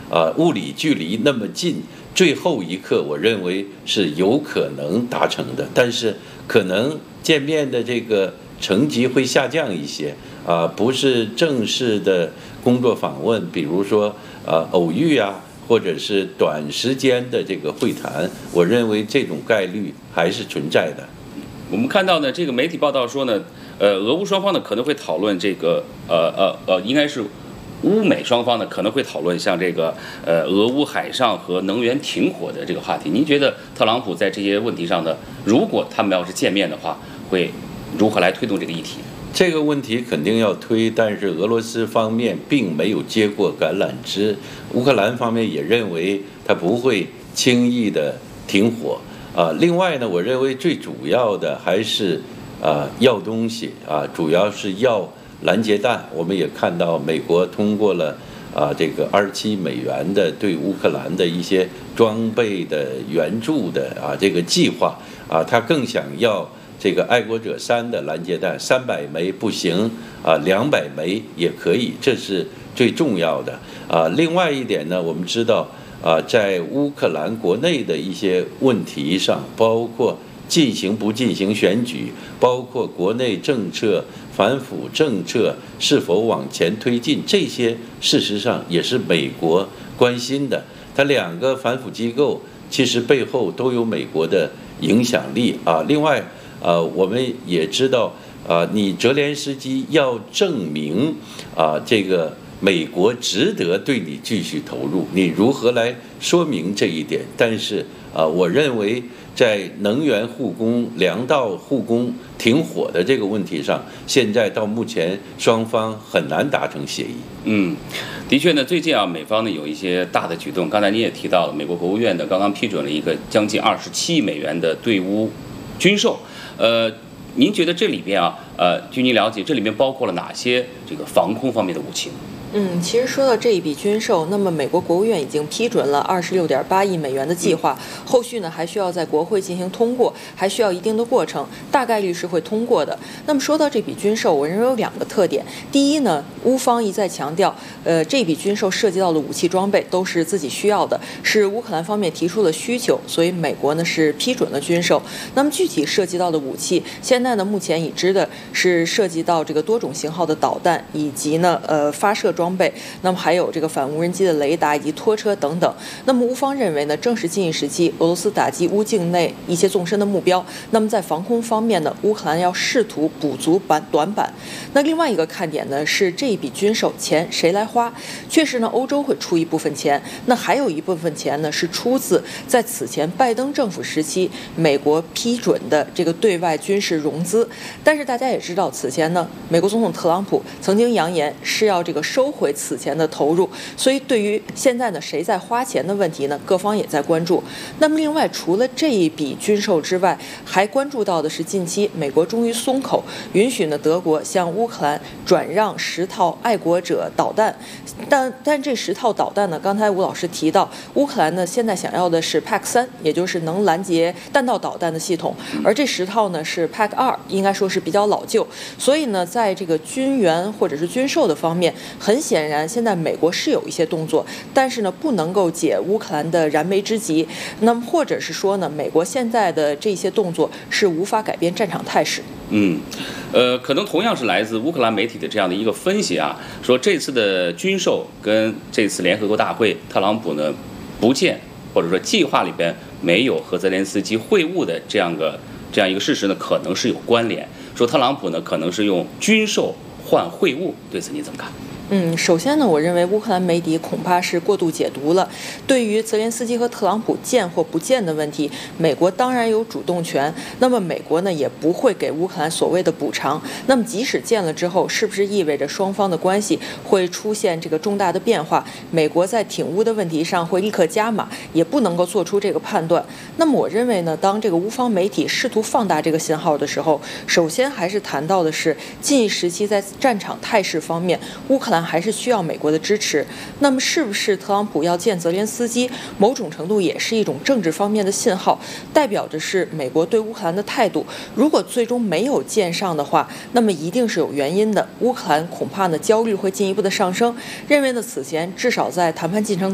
物理距离那么近，最后一刻我认为是有可能达成的，但是可能见面的这个层级会下降一些不是正式的工作访问，比如说偶遇啊，或者是短时间的这个会谈，我认为这种概率还是存在的。 我们看到呢，这个媒体报道说呢，俄乌双方呢可能会讨论这个应该是乌美双方呢可能会讨论像这个俄乌海上和能源停火的这个话题。您觉得特朗普在这些问题上呢，如果他们要是见面的话，会如何来推动这个议题？ 这个问题肯定要推，但是俄罗斯方面并没有接过橄榄枝，乌克兰方面也认为他不会轻易的停火另外呢，我认为最主要的还是要东西主要是要拦截弹。我们也看到美国通过了这个27美元的对乌克兰的一些装备的援助的这个计划他更想要这个爱国者3的拦截弹，300枚不行200枚也可以，这是最重要的另外一点呢，我们知道在乌克兰国内的一些问题上，包括进行不进行选举，包括国内政策、反腐政策是否往前推进，这些事实上也是美国关心的。它2个反腐机构其实背后都有美国的影响力另外我们也知道你泽连斯基要证明这个美国值得对你继续投入，你如何来说明这一点？但是我认为在能源护工、粮道护工停火的这个问题上，现在到目前双方很难达成协议。 的确呢，最近美方呢有一些大的举动。刚才您也提到了，美国国务院呢刚刚批准了一个将近27亿美元的对乌军售。您觉得这里边据您了解，这里面包括了哪些这个防空方面的武器呢？ 其实说到这一笔军售，那么美国国务院已经批准了26.8亿美元的计划，后续呢还需要在国会进行通过，还需要一定的过程，大概率是会通过的。那么说到这笔军售，我认为有2个特点。第一呢，乌方一再强调，这笔军售涉及到的武器装备都是自己需要的，是乌克兰方面提出的需求，所以美国呢是批准了军售。那么具体涉及到的武器，现在呢目前已知的是涉及到这个多种型号的导弹，以及呢发射装备，那么还有这个反无人机的雷达以及拖车等等。那么乌方认为呢，正是近一时期俄罗斯打击乌境内一些纵深的目标，那么在防空方面呢，乌克兰要试图补足短板。那另外一个看点呢是这一笔军售钱谁来花？确实呢，欧洲会出一部分钱，那还有一部分钱呢是出自在此前拜登政府时期美国批准的这个对外军事融资。但是大家也知道，此前呢，美国总统特朗普曾经扬言是要这个收回此前的投入，所以对于现在呢谁在花钱的问题呢，各方也在关注。那么另外除了这一笔军售之外，还关注到的是近期美国终于松口，允许呢德国向乌克兰转让10套爱国者导弹。但这10套导弹呢，刚才吴老师提到，乌克兰呢现在想要的是 PAC-3，也就是能拦截弹道导弹的系统，而这10套呢是 PAC-2，应该说是比较老旧。所以呢，在这个军援或者是军售的方面，很显然现在美国是有一些动作，但是呢不能够解乌克兰的燃眉之急。那么或者是说呢，美国现在的这些动作是无法改变战场态势。 可能同样是来自乌克兰媒体的这样的一个分析说这次的军售跟这次联合国大会特朗普呢不见，或者说计划里边没有和泽连斯基会晤的这样一个事实呢，可能是有关联。说特朗普呢可能是用军售换会晤，对此你怎么看？ 首先呢，我认为乌克兰媒体恐怕是过度解读了。对于泽连斯基和特朗普见或不见的问题，美国当然有主动权。那么美国呢，也不会给乌克兰所谓的补偿。那么即使见了之后，是不是意味着双方的关系会出现这个重大的变化？美国在挺乌的问题上会立刻加码，也不能够做出这个判断。那么我认为呢，当这个乌方媒体试图放大这个信号的时候，首先还是谈到的是近一时期在战场态势方面，乌克兰还是需要美国的支持。那么是不是特朗普要见泽连斯基，某种程度也是一种政治方面的信号，代表着是美国对乌克兰的态度。如果最终没有见上的话，那么一定是有原因的。乌克兰恐怕呢焦虑会进一步的上升，认为呢此前至少在谈判进程